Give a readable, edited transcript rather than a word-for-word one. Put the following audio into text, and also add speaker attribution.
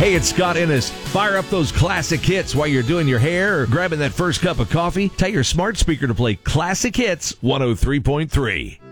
Speaker 1: Hey, it's Scott Ennis. Fire up those classic hits while you're doing your hair or grabbing that first cup of coffee. Tell your smart speaker to play Classic Hits 103.3.